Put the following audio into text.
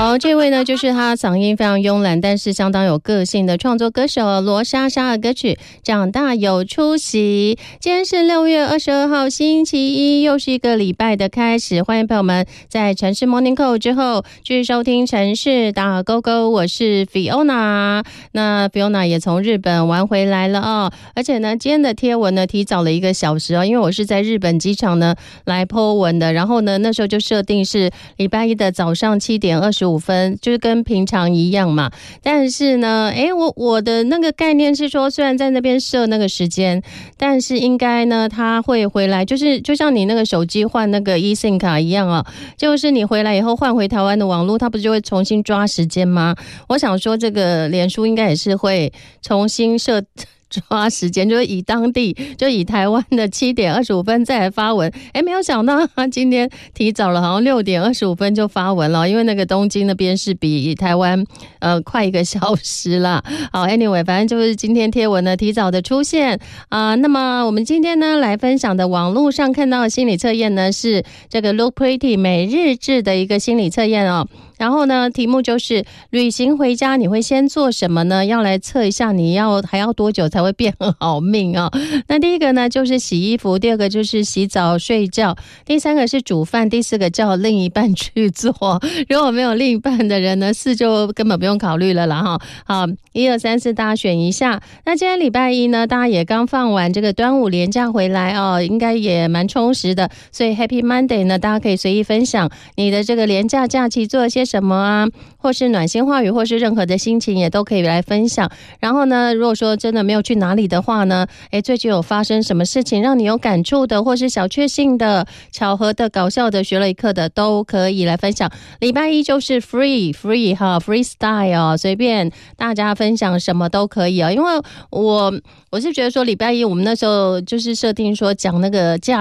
好，这位呢就是他嗓音非常慵懒，但是相当有个性的创作歌手罗莎莎的歌曲《长大有出息》。今天是6月22号星期一，又是一个礼拜的开始。欢迎朋友们在城市 Morning Call 之后继续收听城市打勾勾，我是 Fiona。那 Fiona 也从日本玩回来了哦，而且呢今天的贴文呢提早了1个小时哦，因为我是在日本机场呢来 po 文的，然后呢那时候就设定是礼拜一的早上7点25分，就是跟平常一样嘛。但是呢我的那个概念是说，虽然在那边设那个时间，但是应该呢他会回来，就是就像你那个手机换那个 eSIM 卡一样哦，就是你回来以后换回台湾的网络，它不是就会重新抓时间吗？我想说这个脸书应该也是会重新设抓时间，就是以当地就以台湾的7点25分再来发文。没有想到他今天提早了，好像6点25分就发文了，因为那个东京那边是比台湾快1个小时啦。好 anyway 反正就是今天贴文呢提早的出现那么我们今天呢来分享的网络上看到的心理测验呢是这个 Look Pretty 每日制的一个心理测验哦。然后呢题目就是旅行回家你会先做什么呢？要来测一下你还要多久才会变好命哦。那第一个呢就是洗衣服，第二个就是洗澡睡觉，第三个是煮饭，第四个叫另一半去做。如果没有另一半的人呢4就根本不用考虑了啦哈。好，1、2、3、4大家选一下。那今天礼拜一呢大家也刚放完这个端午连假回来哦，应该也蛮充实的，所以 Happy Monday 呢大家可以随意分享你的这个连假假期做了些什么啊，或是暖心话语，或是任何的心情也都可以来分享。然后呢如果说真的没有去哪里的话呢，最近有发生什么事情让你有感触的，或是小确幸的、巧合的、搞笑的、学了一课的，都可以来分享。礼拜一就是 free 哈 freestyle 随便大家分享什么都可以因为我是觉得说礼拜一我们那时候就是设定说讲那个假